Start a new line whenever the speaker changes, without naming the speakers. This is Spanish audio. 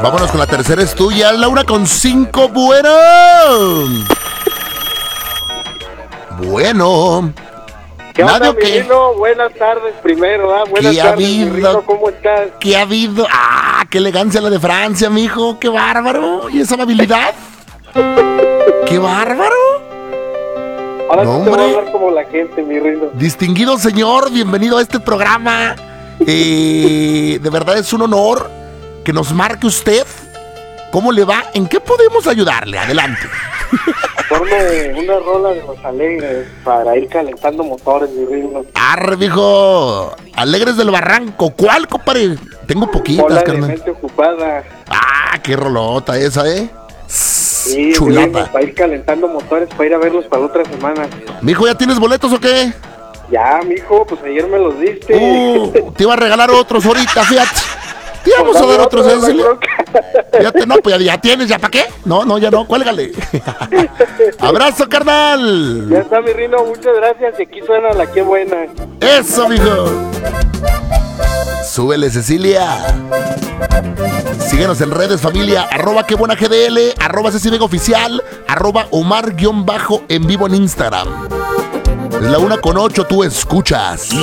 Vámonos con la tercera, es tuya, Laura con 5. Bueno.
¿Qué onda,
¿Nadie o
mi
qué?
Rino? Buenas tardes primero, ¿ah? Buenas
¿Qué ha
tardes, mi
habido?
Rino, ¿cómo estás?
¿Qué ha habido? ¡Ah! ¡Qué elegancia la de Francia, mijo! ¡Qué bárbaro! ¿Y esa amabilidad? ¡Qué bárbaro!
Ahora
No,
sí te voy a
hombre.
hablar como la gente, mi Rino.
Distinguido señor, bienvenido a este programa. De verdad es un honor que nos marque usted. ¿Cómo le va? ¿En qué podemos ayudarle? Adelante.
Ponme una rola de Los Alegres para ir calentando motores, mi Rino.
Arre, mijo. Alegres del Barranco. ¿Cuál, compadre? Tengo poquitas,
Hola de
carnal.
mente ocupada.
Ah, qué rolota esa,
Sí, mi Rino,
chulada.
para ir calentando motores, para ir a verlos para otra semana.
Mijo, ¿ya tienes boletos o qué?
Ya, mijo, pues ayer me los diste.
Te iba a regalar otros ahorita, fíjate. Te íbamos a dar otros,
¿eh?
¿sí? Fíjate, no, pues ya tienes, ¿ya para qué? No, ya no, cuélgale. Abrazo, carnal.
Ya está, mi Rino, muchas gracias. Y aquí suena la que buena.
Eso, mijo. Súbele, Cecilia. Síguenos en redes, familia. @que buena GDL, @Ceci Vega Oficial, @Omar_en vivo en Instagram. Es la 1:08, tú escuchas